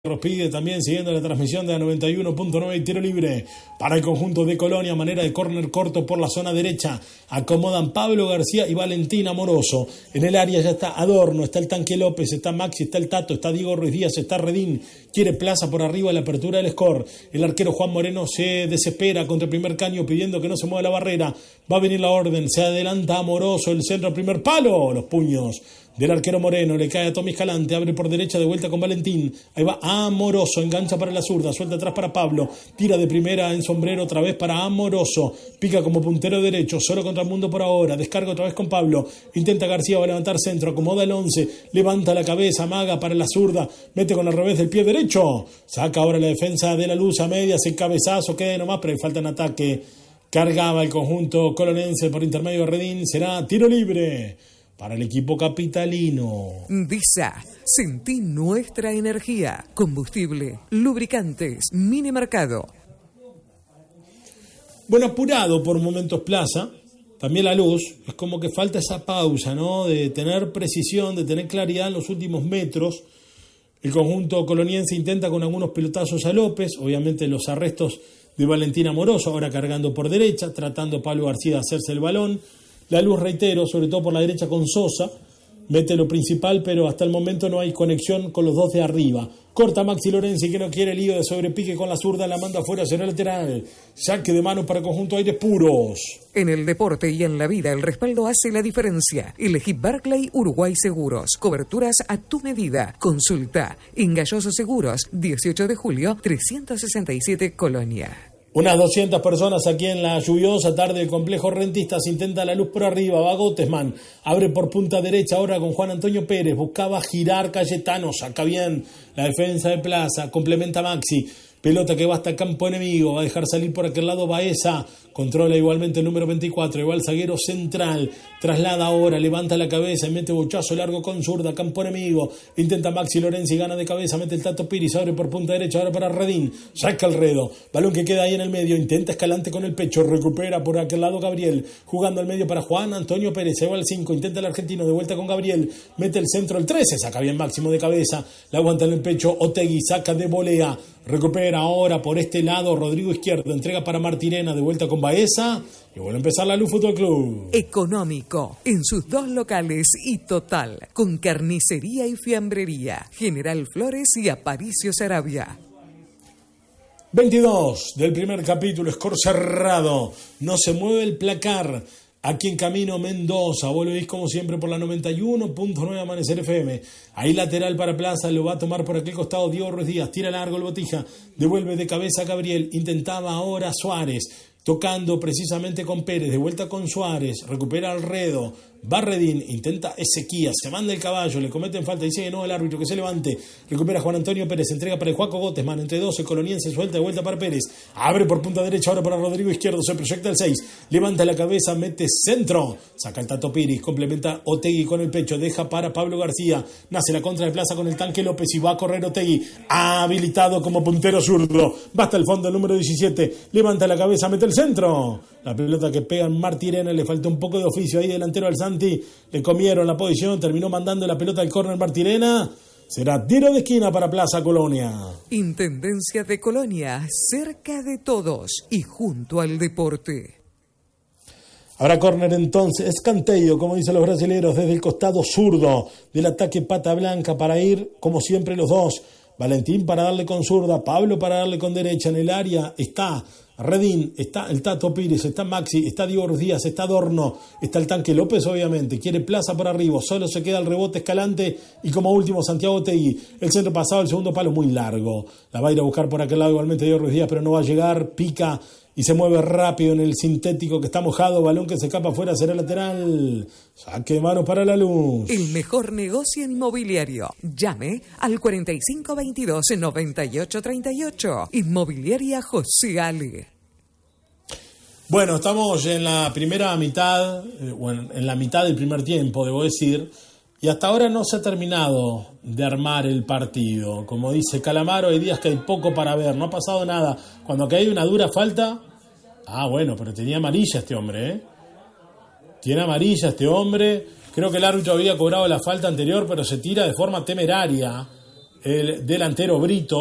Rospide también siguiendo la transmisión de la 91.9 y tiro libre para el conjunto de Colonia, manera de córner corto por la zona derecha. Acomodan Pablo García y Valentín Amoroso. En el área ya está Adorno, está el Tanque López, está Maxi, está el Tato, está Diego Ruiz Díaz, está Redín. Quiere plaza por arriba de la apertura del score. El arquero Juan Moreno se desespera contra el primer caño pidiendo que no se mueva la barrera. Va a venir la orden, se adelanta Amoroso, el centro, primer palo, los puños del arquero Moreno, le cae a Tommy Escalante, abre por derecha de vuelta con Valentín, ahí va Amoroso, engancha para la zurda, suelta atrás para Pablo, tira de primera en sombrero otra vez para Amoroso, pica como puntero derecho, solo contra el mundo por ahora, descarga otra vez con Pablo, intenta García, va a levantar centro, acomoda el 11, levanta la cabeza, amaga para la zurda, mete con el revés del pie derecho, saca ahora la defensa de la Luz a medias, el cabezazo, queda nomás, pero falta en ataque, cargaba el conjunto colonense por intermedio de Redín, será tiro libre para el equipo capitalino. DISA, sentí nuestra energía. Combustible, lubricantes, mini mercado. Bueno, apurado por momentos Plaza, también la Luz, es como que falta esa pausa, ¿no? De tener precisión, de tener claridad en los últimos metros. El conjunto coloniense intenta con algunos pelotazos a López, obviamente los arrestos de Valentín Amoroso, ahora cargando por derecha, tratando Pablo García de hacerse el balón. La Luz, reitero, sobre todo por la derecha con Sosa, mete lo principal, pero hasta el momento no hay conexión con los dos de arriba. Corta Maxi Lorenzi, que no quiere lío de sobrepique con la zurda, la manda afuera, será lateral. Saque de mano para el conjunto Aires Puros. En el deporte y en la vida, el respaldo hace la diferencia. Elegí Barclay Uruguay Seguros. Coberturas a tu medida. Consulta en Galloso Seguros, 18 de julio, 367 Colonia. Unas 200 personas aquí en la lluviosa tarde del complejo Rentistas. Intenta la Luz por arriba, va Gottesman, abre por punta derecha ahora con Juan Antonio Pérez, buscaba girar Cayetano, saca bien la defensa de Plaza, complementa Maxi, pelota que va hasta el campo enemigo, va a dejar salir por aquel lado Baeza, controla igualmente el número 24, igual zaguero central, traslada ahora, levanta la cabeza y mete bochazo largo con zurda, campo enemigo, intenta Maxi Lorenzi, gana de cabeza, mete el Tato Piris, abre por punta derecha, ahora para Redín, saca el Redo, balón que queda ahí en el medio, intenta Escalante con el pecho, recupera por aquel lado Gabriel, jugando al medio para Juan Antonio Pérez, se va al 5, intenta el argentino, de vuelta con Gabriel, mete el centro, el 13, saca bien Máximo de cabeza, la aguanta en el pecho, Otegui, saca de volea, recupera ahora por este lado Rodrigo Izquierdo, entrega para Martirena, de vuelta con Baeza y vuelve a empezar la Luz Fútbol Club. Económico, en sus dos locales y total, con carnicería y fiambrería, General Flores y Aparicio Sarabia. 22 del primer capítulo, score cerrado, no se mueve el placar. Aquí en camino Mendoza, vos lo veis como siempre por la 91.9 Amanecer FM. Ahí lateral para Plaza, lo va a tomar por aquel costado Diego Ruiz Díaz, tira largo el Botija, devuelve de cabeza a Gabriel, intentaba ahora Suárez, tocando precisamente con Pérez, de vuelta con Suárez, recupera Alredo, Barredín, intenta Ezequías, se manda el caballo, le cometen falta, dice que no el árbitro, que se levante, recupera Juan Antonio Pérez, entrega para el Juaco Gottesman, entre 12, Coloniense suelta de vuelta para Pérez, abre por punta derecha ahora para Rodrigo Izquierdo, se proyecta el 6, levanta la cabeza, mete centro, saca el Tato Piris, complementa Otegui con el pecho, deja para Pablo García, nace la contra de Plaza con el Tanque López y va a correr Otegui, habilitado como puntero zurdo, va hasta el fondo el número 17, levanta la cabeza, mete el centro, la pelota que pega en Martirena, le falta un poco de oficio ahí delantero al Santi, le comieron la posición, terminó mandando la pelota al córner Martirena, será tiro de esquina para Plaza Colonia. Intendencia de Colonia, cerca de todos y junto al deporte. Ahora córner entonces, escanteio, como dicen los brasileños, desde el costado zurdo del ataque pata blanca para ir, como siempre, los dos. Valentín para darle con zurda, Pablo para darle con derecha. En el área está Redín, está el Tato Pires, está Maxi, está Diego Ruiz Díaz, está Adorno, está el Tanque López, obviamente. Quiere Plaza por arriba, solo se queda el rebote Escalante y como último Santiago Otegui. El centro pasado, el segundo palo muy largo. La va a ir a buscar por aquel lado igualmente Diego Ruiz Díaz, pero no va a llegar, pica y se mueve rápido en el sintético que está mojado, balón que se escapa afuera, será lateral, saque de mano para la Luz. El mejor negocio inmobiliario, llame al 4522-9838, Inmobiliaria José Ale. Bueno, estamos en la primera mitad, en la mitad del primer tiempo, debo decir, y hasta ahora no se ha terminado de armar el partido. Como dice Calamaro, hay días que hay poco para ver, no ha pasado nada. Cuando que hay una dura falta, bueno, pero tenía amarilla este hombre, ¿eh? Tiene amarilla este hombre. Creo que el árbitro había cobrado la falta anterior, pero se tira de forma temeraria. el delantero Brito.